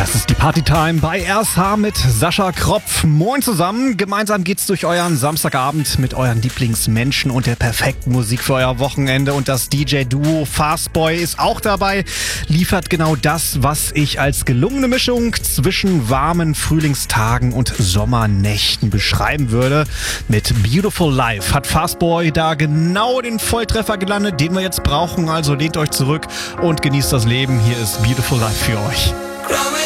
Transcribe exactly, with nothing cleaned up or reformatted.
Das ist die Partytime bei R S H mit Sascha Kropf. Moin zusammen. Gemeinsam geht's durch euren Samstagabend mit euren Lieblingsmenschen und der perfekten Musik für euer Wochenende. Und das D J-Duo Fastboy ist auch dabei, liefert genau das, was ich als gelungene Mischung zwischen warmen Frühlingstagen und Sommernächten beschreiben würde. Mit Beautiful Life hat Fastboy da genau den Volltreffer gelandet, den wir jetzt brauchen. Also lehnt euch zurück und genießt das Leben. Hier ist Beautiful Life für euch.